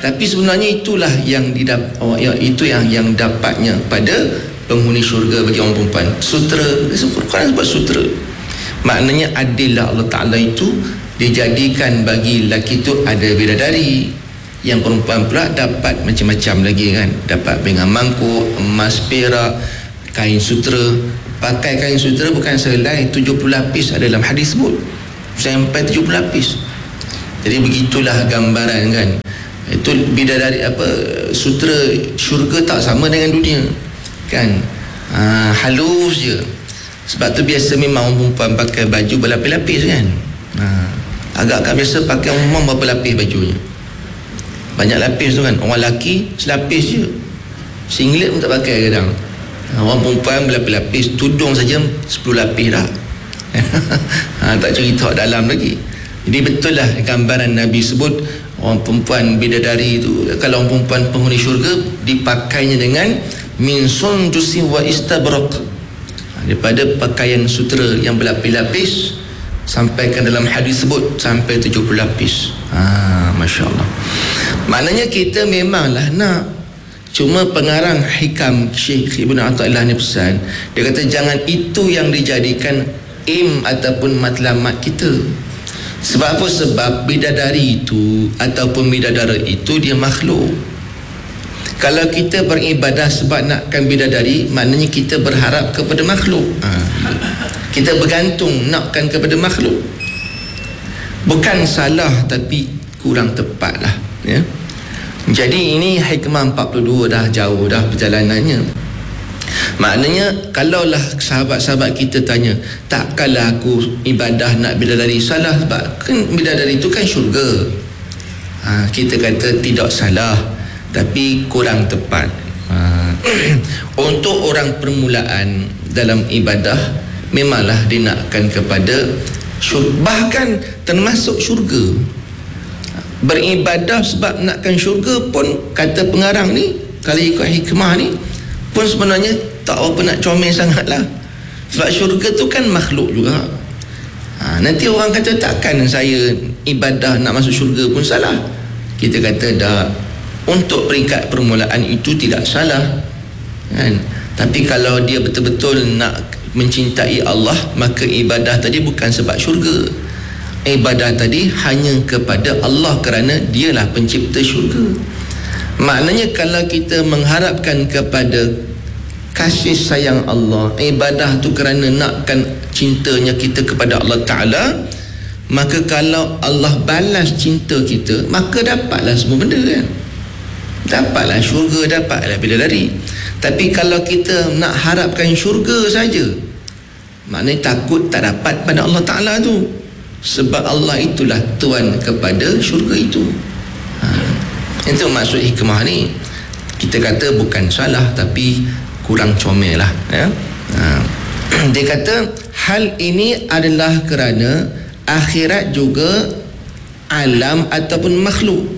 Tapi sebenarnya itulah yang itu yang dapatnya pada penghuni syurga bagi orang perempuan. Sutera, Quran sebut sutera. Maknanya adillah Allah Ta'ala itu dijadikan bagi lelaki itu ada bidadari, yang perempuan pula dapat macam-macam lagi kan, dapat pinggan mangkuk, emas, perak, kain sutera. Pakai kain sutera bukan selai 70 lapis, ada dalam hadis sebut sampai 70 lapis. Jadi begitulah gambaran kan. Itu bidadari sutera syurga tak sama dengan dunia kan. Halus je. Sebab tu biasa memang orang perempuan pakai baju berlapis-lapis kan. Agak-agak biasa pakai umum berapa lapis bajunya, banyak lapis tu kan. Orang lelaki selapis je, singlet pun tak pakai kadang. Orang perempuan berlapis-lapis, tudung saja 10 lapis dah. Tak cerita dalam lagi. Jadi betul lah gambaran Nabi sebut orang perempuan bidadari itu, kalau orang perempuan penghuni syurga dipakainya dengan min sundusi wa istabraq, daripada pakaian sutera yang berlapis-lapis, sampaikan dalam hadis sebut sampai 70 lapis. Masya Allah. Maknanya kita memanglah nak, cuma pengarang hikam Syekh Ibn Athaillah ni pesan, dia kata jangan itu yang dijadikan aim ataupun matlamat kita. Sebab apa? Sebab bidadari itu ataupun bidadara itu dia makhluk. Kalau kita beribadah sebab nakkan bidadari, maknanya kita berharap kepada makhluk. Kita bergantung nakkan kepada makhluk. Bukan salah, tapi kurang tepat lah ya. Jadi ini hikmah 42 dah jauh dah perjalanannya. Maknanya kalaulah sahabat-sahabat kita tanya, takkanlah aku ibadah nak bidadari, salah sebab kan bidadari itu kan syurga. Kita kata tidak salah, tapi kurang tepat. Untuk orang permulaan dalam ibadah, memanglah dinakkan kepada syurga, bahkan termasuk syurga. Beribadah sebab nakkan syurga pun, kata pengarang ni, kalau ikut hikmah ni pun sebenarnya tak apa nak comel sangat lah. Sebab syurga tu kan makhluk juga. Nanti orang kata takkan saya ibadah nak masuk syurga pun salah. Kita kata dah, untuk peringkat permulaan itu tidak salah kan? Tapi kalau dia betul-betul nak mencintai Allah, maka ibadah tadi bukan sebab syurga. Ibadah tadi hanya kepada Allah kerana dialah pencipta syurga. Maknanya kalau kita mengharapkan kepada kasih sayang Allah, ibadah tu kerana nakkan cintanya kita kepada Allah Ta'ala, maka kalau Allah balas cinta kita, maka dapatlah semua benda kan. Dapatlah syurga, dapatlah bidadari. Tapi kalau kita nak harapkan syurga saja, maknanya takut tak dapat pada Allah Ta'ala tu. Sebab Allah itulah Tuan kepada syurga itu. Itu maksud hikmah ni. Kita kata bukan salah, tapi kurang comel lah ya. Dia kata hal ini adalah kerana akhirat juga alam ataupun makhluk.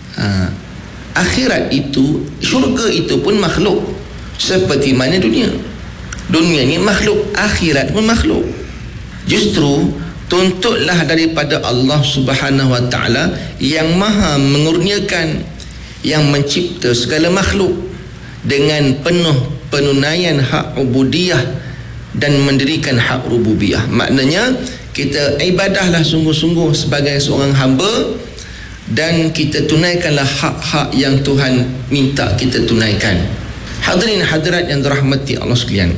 Akhirat itu, syurga itu pun makhluk, seperti mana dunia. Dunia ni makhluk, akhirat pun makhluk. Justru tuntutlah daripada Allah Subhanahu Wa Ta'ala yang maha mengurniakan, yang mencipta segala makhluk, dengan penuh penunaian hak ubudiyah dan mendirikan hak rububiyah. Maknanya kita ibadahlah sungguh-sungguh sebagai seorang hamba, dan kita tunaikanlah hak-hak yang Tuhan minta kita tunaikan. Hadirin hadirat yang dirahmati Allah sekalian,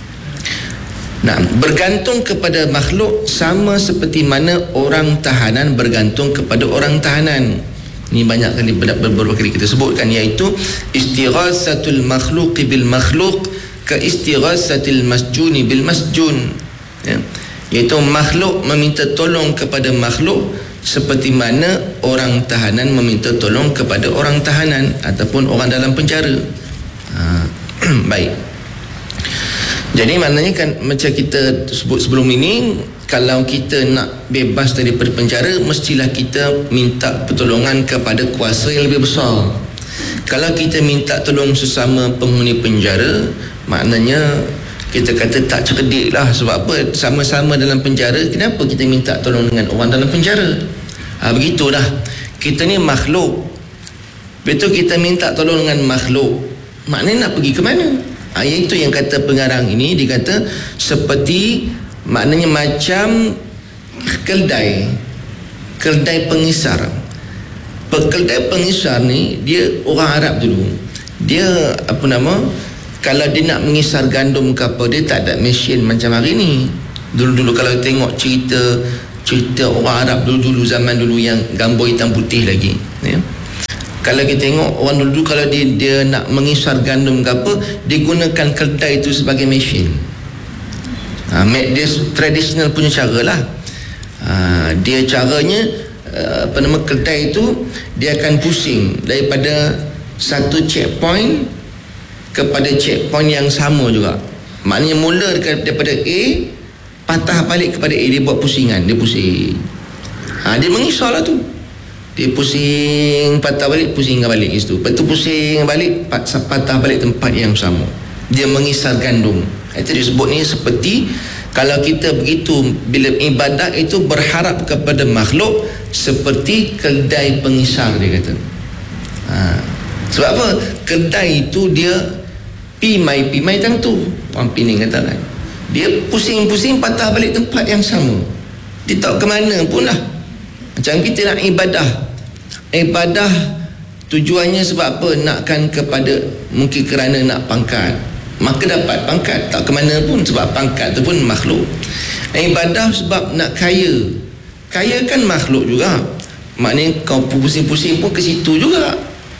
bergantung kepada makhluk sama seperti mana orang tahanan bergantung kepada orang tahanan. Ini banyak kali, beberapa kali kita sebutkan, iaitu istighasatul makhluq bil makhluq ka istighasatil masjuni bil masjun ya. Iaitu makhluk meminta tolong kepada makhluk seperti mana orang tahanan meminta tolong kepada orang tahanan ataupun orang dalam penjara. Baik. Jadi maknanya kan, macam kita sebut sebelum ini, kalau kita nak bebas daripada penjara, mestilah kita minta pertolongan kepada kuasa yang lebih besar. Kalau kita minta tolong sesama penghuni penjara, maknanya kita kata tak cerdik lah. Sebab apa? Sama-sama dalam penjara, kenapa kita minta tolong dengan orang dalam penjara? Begitulah. Kita ni makhluk, Betul, kita minta tolong dengan makhluk, maknanya nak pergi ke mana? Itu yang kata pengarang ini, dia kata seperti, maknanya macam keldai pengisar. Keldai pengisar ni dia orang Arab dulu. Dia kalau dia nak mengisar gandum ke apa, dia tak ada mesin macam hari ni. Dulu-dulu kalau tengok cerita orang Arab dulu zaman dulu yang gambar hitam putih lagi, ya. Kalau kita tengok orang dulu kalau dia nak mengisar gandum ke apa, dia gunakan keldai itu sebagai mesin. Dia tradisional punya cara lah. Dia caranya keldai itu dia akan pusing daripada satu checkpoint kepada checkpoint yang sama juga. Maknanya mula daripada A, patah balik kepada A, dia buat pusingan, dia pusing. Dia mengisar lah tu. Dia pusing, patah balik, pusing balik situ. Lepas tu pusing balik, patah balik tempat yang sama. Dia mengisar gandum. Itu disebut ni seperti kalau kita begitu, bila ibadah itu berharap kepada makhluk seperti keldai pengisar, dia kata. Sebab apa? Keldai itu dia pimai tang tu. Orang Pening kata kan. Dia pusing-pusing patah balik tempat yang sama. Dia tak ke mana pun lah. Macam kita nak ibadah tujuannya sebab apa? Nakkan kepada, mungkin kerana nak pangkat, maka dapat pangkat, tak ke mana pun sebab pangkat tu pun makhluk. Ibadah sebab nak kaya kan makhluk juga. Maknanya kau pusing-pusing pun ke situ juga.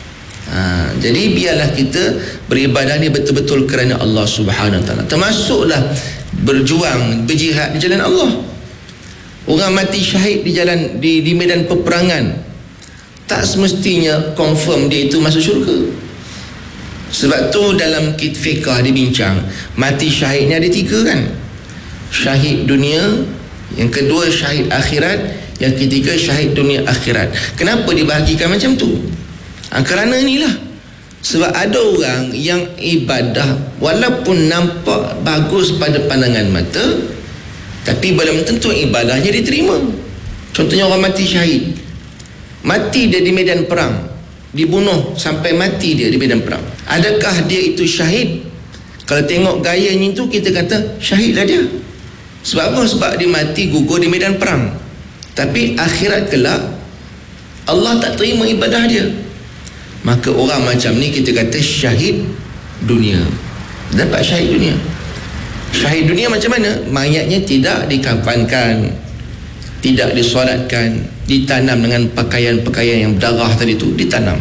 Jadi biarlah kita beribadah ni betul-betul kerana Allah Subhanahu Wa Taala. Termasuklah berjuang, berjihad di jalan Allah. Orang mati syahid di medan peperangan, tak semestinya confirm dia itu masuk syurga. Sebab tu dalam fiqh dibincang, mati syahid ni ada 3 kan. Syahid dunia, yang kedua syahid akhirat, yang ketiga syahid dunia akhirat. Kenapa dibahagikan macam tu? Kerana inilah, sebab ada orang yang ibadah walaupun nampak bagus pada pandangan mata, tapi belum tentu ibadahnya diterima. Contohnya orang mati syahid, mati dia di medan perang, dibunuh sampai mati dia di medan perang. Adakah dia itu syahid? Kalau tengok gayanya itu, kita kata syahidlah dia. Sebab apa? Sebab dia mati gugur di medan perang. Tapi akhirat kelak Allah tak terima ibadah dia. Maka orang macam ni kita kata syahid dunia. Dapat syahid dunia. Syahid dunia macam mana? Mayatnya tidak dikafankan, tidak disolatkan, ditanam dengan pakaian-pakaian yang berdarah tadi tu, ditanam.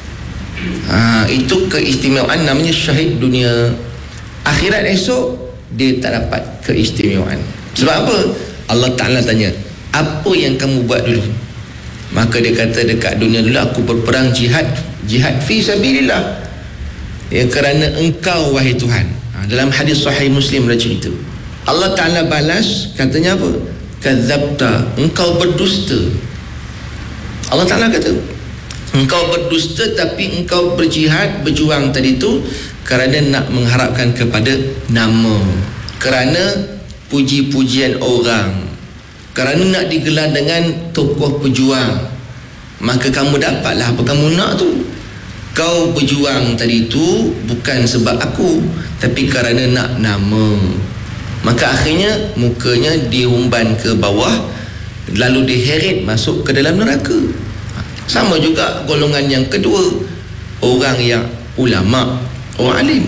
Itu keistimewaan, namanya syahid dunia. Akhirat esok dia tak dapat keistimewaan. Sebab apa? Allah Ta'ala tanya, apa yang kamu buat dulu? Maka dia kata, dekat dunia dulu aku berperang jihad fi sabilillah, ya, kerana engkau wahai Tuhan. Dalam hadis sahih Muslim ada cerita, Allah Ta'ala balas, katanya apa? Kadzabta, engkau berdusta. Allah Ta'ala kata engkau berdusta, tapi engkau berjihad, berjuang tadi tu kerana nak mengharapkan kepada nama, kerana puji-pujian orang, kerana nak digelar dengan tokoh pejuang. Maka kamu dapatlah apa kamu nak tu. Kau berjuang tadi tu bukan sebab aku, tapi kerana nak nama. Maka akhirnya mukanya dihumban ke bawah, lalu diheret masuk ke dalam neraka. Sama juga golongan yang kedua, orang yang ulama, orang alim.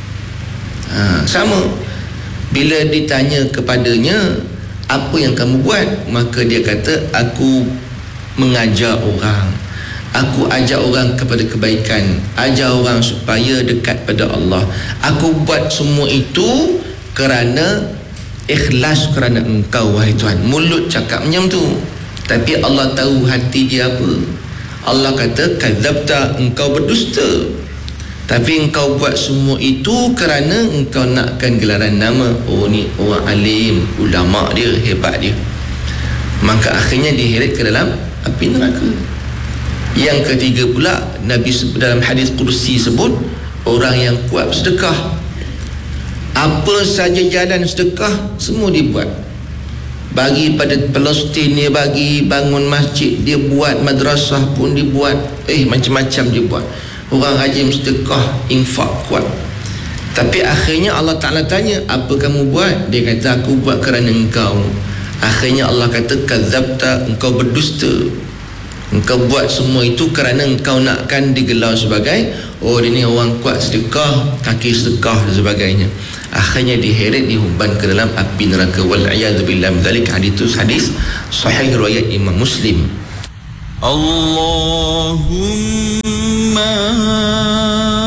Sama, bila ditanya kepadanya apa yang kamu buat, maka dia kata aku mengajar orang, aku ajak orang kepada kebaikan, ajar orang supaya dekat pada Allah. Aku buat semua itu kerana ikhlas, kerana engkau wahai Tuhan. Mulut cakap macam tu, tapi Allah tahu hati dia apa. Allah kata kadzabta, engkau berdusta, tapi engkau buat semua itu kerana engkau nakkan gelaran nama. Oh, ni orang alim, ulama dia, hebat dia. Maka akhirnya diheret ke dalam api neraka. Yang ketiga pula, Nabi dalam hadis kursi sebut, orang yang kuat sedekah. Apa saja jalan sedekah semua dibuat. bagi pada Palestin, dia bagi bangun masjid, dia buat madrasah pun dia buat, macam-macam dia buat. Orang rajin sedekah, infak kuat. Tapi akhirnya Allah Ta'ala tanya, apa kamu buat? Dia kata, aku buat kerana engkau. Akhirnya Allah kata, kadzabta, engkau berdusta. Engkau buat semua itu kerana engkau nakkan digelar sebagai dia ni orang kuat sedekah, kaki sedekah dan sebagainya. Akhirnya diheret, dihumban ke dalam api neraka. Wal'iyadzubillah min dzalik. Hadis sahih riwayat Imam Muslim. Allahumma